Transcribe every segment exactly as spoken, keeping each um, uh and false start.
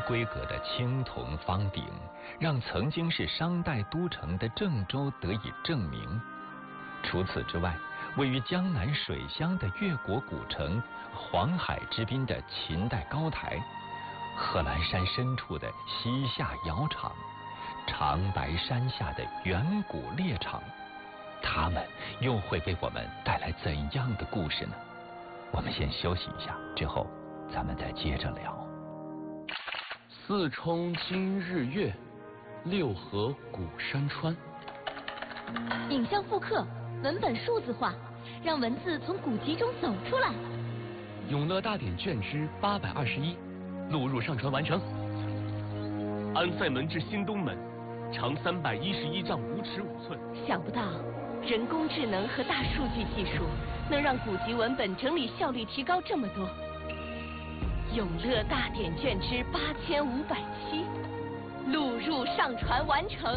规格的青铜方鼎，让曾经是商代都城的郑州得以证明。除此之外，位于江南水乡的越国古城，黄海之滨的秦代高台，贺兰山深处的西夏窑厂，长白山下的远古猎场，它们又会为我们带来怎样的故事呢？我们先休息一下，之后咱们再接着聊。 四冲今日月，六合古山川。 影像复刻，文本数字化，让文字从古籍中走出来。 永乐大典卷之八百二十一，录入上传完成。安塞门至新东门，长三百一十一丈五尺五寸。 想不到人工智能和大数据技术能让古籍文本整理效率提高这么多。永乐大典卷之八千五百七，录入上传完成。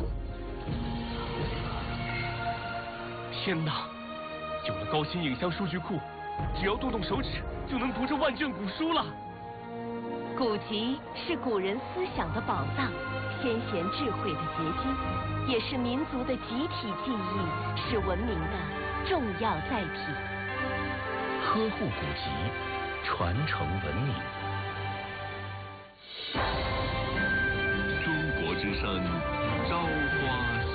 天哪！有了高新影像数据库，只要动动手指就能读这万卷古书了。 古籍是古人思想的宝藏，先贤智慧的结晶，也是民族的集体记忆，是文明的重要载体。 呵护古籍，传承文明。 中国之声